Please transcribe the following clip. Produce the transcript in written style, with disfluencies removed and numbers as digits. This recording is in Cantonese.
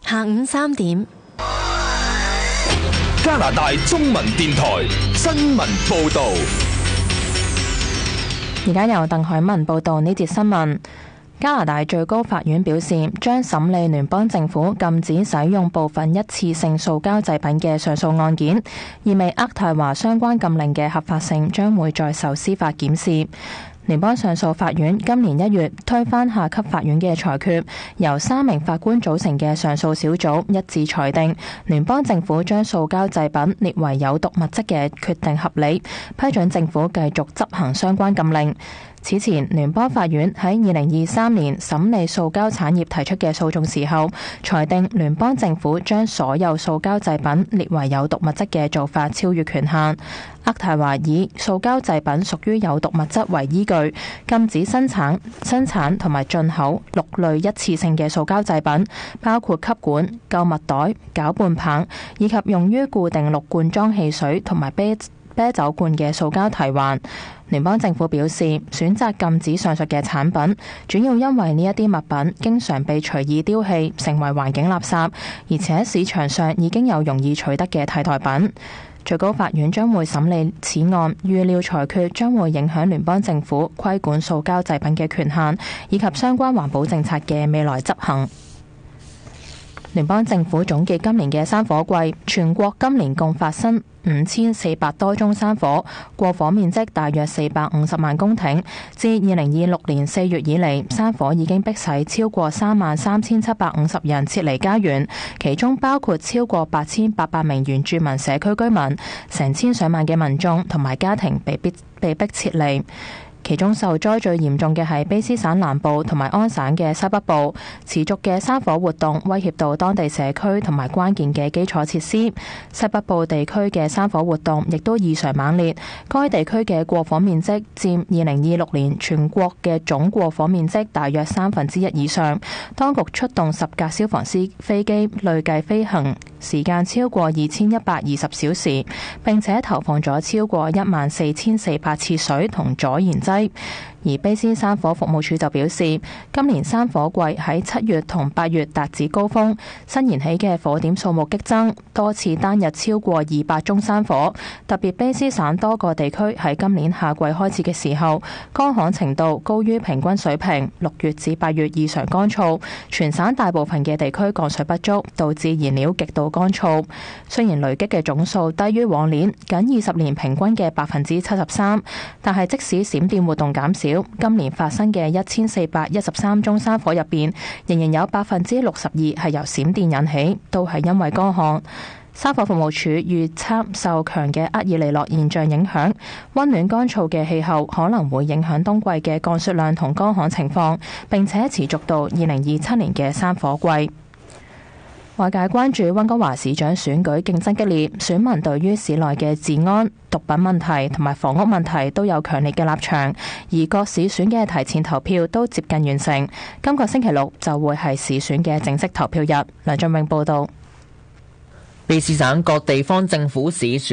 下午3點， 加拿大中文電台新聞報道。 而家由鄧海文報道呢節新聞。加拿大最高法院表示，將審理聯邦政府禁止使用部分一次性塑膠製品嘅上訴案件，意味渥太華相關禁令嘅合法性將會再受司法檢視。聯邦上訴法院今年1月推翻下級法院嘅裁決，由3名法官組成嘅上訴小組一致裁定，聯邦政府將塑膠製品列為有毒物質嘅決定合理，批准政府繼續執行相關禁令。此前，聯邦法院喺2023年審理塑膠產業提出嘅訴訟時候，裁定聯邦政府將所有塑膠製品列為有毒物質嘅做法超越權限。渥太華以塑膠製品屬於有毒物質為依據，禁止生產同埋進口6類一次性嘅塑膠製品，包括吸管、購物袋、攪拌棒，以及用於固定6罐裝汽水同埋啤酒罐嘅塑膠提環。聯邦政府表示，選擇禁止上述嘅產品，主要因為呢一啲物品經常被隨意丟棄，成為環境垃圾，而且市場上已經有容易取得嘅替代品。最高法院將會審理此案，預料裁決將會影響聯邦政府規管塑膠製品嘅權限，以及相關環保政策嘅未來執行。聯邦政府總結今年嘅山火季，全國今年共發生5400多宗山火，過火面積大約450萬公頃。自2026年4月以嚟，山火已經迫使超過33750人撤離家園，其中包括超過8800名原住民社區居民，成千上萬嘅民眾同埋家庭被迫撤離。其中受災最嚴重嘅係卑詩省南部同埋安省嘅西北部，持續嘅山火活動威脅到當地社區同埋關鍵嘅基礎設施。西北部地區嘅山火活動亦都異常猛烈，該地區嘅過火面積佔2026年全國嘅總過火面積大約1/3以上。當局出動10架消防飛機，累計飛行時間超過2120小時，並且投放咗超過14400次水同阻燃劑。而卑詩山火服務處就表示，今年山火季喺7月同8月達至高峰，新燃起嘅火點數目激增，多次單日超過200宗山火。特別卑詩省多個地區喺今年夏季開始嘅時候，乾旱程度高於平均水平，6月至8月異常乾燥，全省大部分嘅地區降水不足，導致燃料極度乾燥。雖然累積嘅總數低於往年僅20年平均嘅73%，但係即使閃電活動減少，今年發生嘅1413宗山火入邊，仍然有62%係由閃電引起，都係因為乾旱。山火服務處預測，受強嘅厄爾尼諾現象影響，溫暖乾燥嘅氣候可能會影響冬季嘅降雪量同乾旱情況，並且持續到2027年嘅山火季。外界關注溫哥華市長選舉競爭激烈，選民對於市內嘅治安、毒品問題同埋房屋問題都有強烈嘅立場，而各市選嘅提前投票都接近完成。今個星期六就會係市選嘅正式投票日。梁俊永報道。 卑詩省各地方政府市選